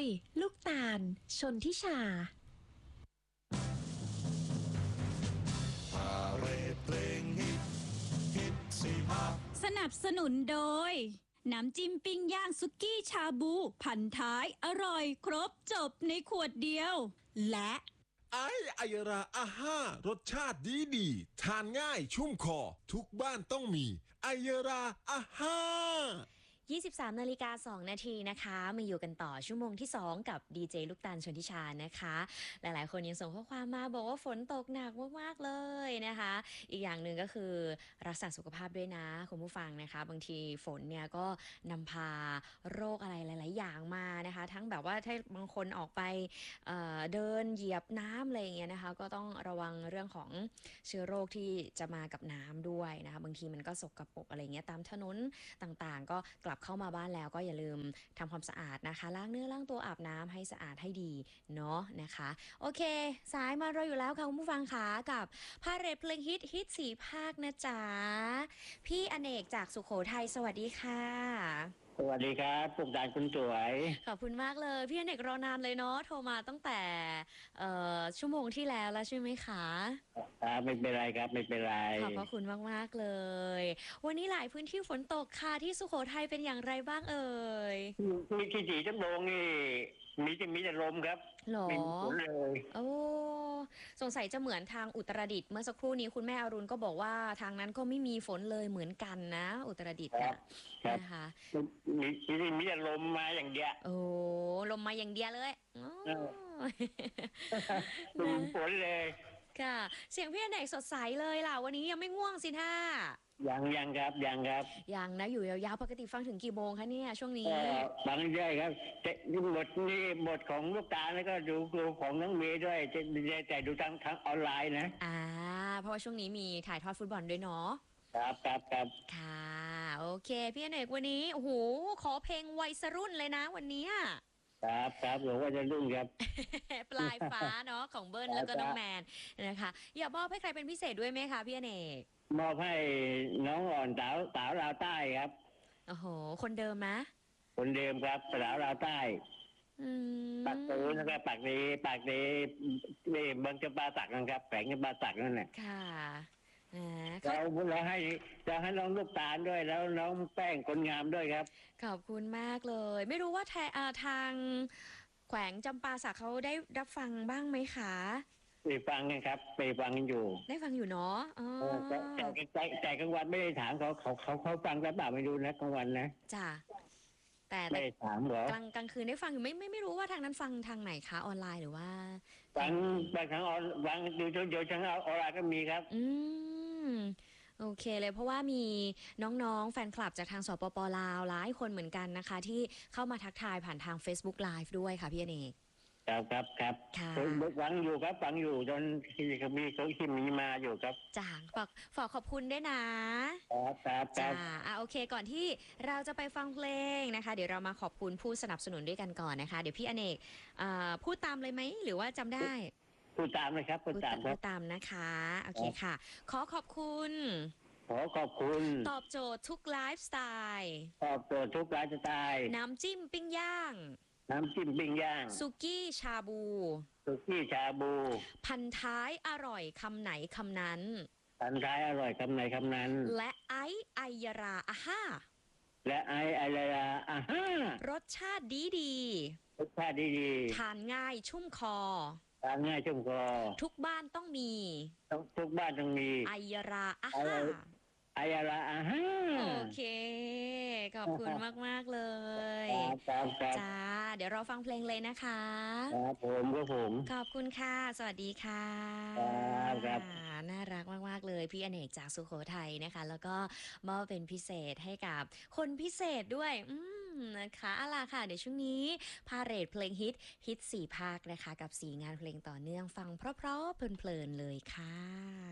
ยลูกตาลชนทิชาพาเรดเพลงฮิตสี่ภาคสนับสนุนโดยน้ำจิ้มปิ้งย่างสุกี้ชาบูพันท้ายอร่อยครบจบในขวดเดียวและไอยราอาห้ารสชาติดีทานง่ายชุ่มคอทุกบ้านต้องมีไอยราอาห้า 23 นาฬิกา 2 นาทีนะคะมาอยู่กันต่อชั่วโมงที่ 2 กับดีเจลูกตาลชนทิชานะคะหลายๆคนยังส่งข้อความมาบอกว่าฝนตกหนักมากๆเลยนะคะอีกอย่างหนึ่งก็คือรักษาสุขภาพด้วยนะคุณผู้ฟังนะคะบางทีฝนเนี่ยก็นำพาโรคอะไรหลายๆอย่างมานะคะทั้งแบบว่าถ้าบางคนออกไปเดินเหยียบน้ำอะไรอย่างเงี้ยนะคะก็ต้องระวังเรื่องของเชื้อโรคที่จะมากับน้ำด้วยนะคะบางทีมันก็สกปรกอะไรเงี้ยตามถนนต่างๆก็กลับเข้ามาบ้านแล้วก็อย่าลืมทำความสะอาดนะคะล้างเนื้อล้างตัวอาบน้ำให้สะอาดให้ดีเนาะนะคะโอเคสายมารออยู่แล้วค่ะคุณผู้ฟังค่ะกับพาเรดเพลงฮิตสี่ภาคนะจ๊ะพี่อเนกจากสุโขทัยสวัสดีค่ะสวัสดีครับปลุกดานคุณสวยขอบคุณมากเลยพี่อเนกรอนานเลยเนาะโทรมาตั้งแต่ชั่วโมงที่แล้วใช่ไหมคะไม่เป็นไรครับไม่เป็นไรขอบพระคุณมากๆเลยวันนี้หลายพื้นที่ฝนตกค่ะที่สุโขทัยเป็นอย่างไรบ้างเอ่ยมีที่สีชั่วโมงนี่มีแต่ลมครับหรอไม่มีฝนเลยโอ้สงสัยจะเหมือนทางอุตรดิตถ์เมื่อสักครู่นี้คุณแม่อรุณก็บอกว่าทางนั้นก็ไม่มีฝนเลยเหมือนกันนะอุตรดิตถ์นะคะมีแต่ลมมาอย่างเดียวโอ้ลมมาอย่างเดียวเลยไม่มีฝนเลยค่ะเสียงพี่อเนกสดใสเลยล่ะวันนี้ยังไม่ง่วงสิท่ายังครับยังนะอยู่ยาวๆปกติฟังถึงกี่โมงคะเนี่ยช่วงนี้ฟังได้ครับบทของลูกตาแล้วก็ดูของน้องเมย์ด้วยแต่ดูทางออนไลน์นะเพราะว่าช่วงนี้มีถ่ายทอดฟุตบอลด้วยเนาะครับค่ะโอเคพี่อเนกวันนี้โอ้โหขอเพลงวัยรุ่นเลยนะวันนี้ครับหรือว่าจะรุ่งครับปลายฟ้าเนาะของเบิ้ลแล้วก็น้องแมนนะคะอย่ามอบให้ใครเป็นพิเศษด้วยไหมคะพี่อเนกมอบให้น้องอ่อนสาวลาวใต้ครับโอ้โหคนเดิมไหมคนเดิมครับสาวลาวใต้ปากตูนะครับปากดีเมืองจำปาสักนะครับแฝงจำปาสักนั่นแหละค่ะเราให้น้องลูกตาลด้วยแล้วน้องแป้งคนงามด้วยครับขอบคุณมากเลยไม่รู้ว่าทางแขวงจำปาสักเขาได้รับฟังบ้างไหมคะไปฟังกันครับไปฟังกันอยู่ได้ฟังอยู่เนาะแต่กลางวันไม่ได้ถามเขาฟังหรือเปล่าไม่รู้นะกลางวันนะจ้ะแต่ไม่ถามเหรอกลางคืนได้ฟังอยู่ไม่รู้ว่าทางนั้นฟังทางไหนคะออนไลน์หรือว่าฟังทางฟังดูเดี๋ยวทางออนไลน์ก็มีครับโอเคเลยเพราะว่ามีน้องๆแฟนคลับจากทางสปป.ลาวหลายคนเหมือนกันนะคะที่เข้ามาทักทายผ่านทาง Facebook Live ด้วยค่ะพี่อเนกครับฟังอยู่ครับฟังอยู่จนมีเขาที่มีมาอยู่ครับจ้าฝากขอบคุณด้วยนะครับจ้าโอเคก่อนที่เราจะไปฟังเพลงนะคะเดี๋ยวเรามาขอบคุณผู้สนับสนุนด้วยกันก่อนนะคะเดี๋ยวพี่อเนกพูดตามเลยไหมหรือว่าจำได้พูดตามเลยครับพูดตามนะคะโอเคค่ะขอบคุณตอบโจทย์ทุกไลฟ์สไตล์น้ำจิ้มปิ้งย่างสุกี้ชาบูพันท้ายอร่อยคำไหนคำนั้นและไอายราอาห้ารสชาติดีทานง่ายชุ่มคอทุกบ้านต้องมีไอยราอาห้าโอเคขอบคุณมากๆเลยจ้าเดี๋ยวเราฟังเพลงเลยนะคะครับผมขอบคุณค่ะสวัสดีค่ะครับน่ารักมากๆเลยพี่อเนกจากสุโขทัยนะคะแล้วก็มอบเป็นพิเศษให้กับคนพิเศษด้วยนะคะเอาล่ะค่ะเดี๋ยวช่วงนี้พาเรดเพลงฮิต4 ภาคนะคะกับ4 งานเพลงต่อเนื่องฟังเพราะๆเพลินๆเลยค่ะ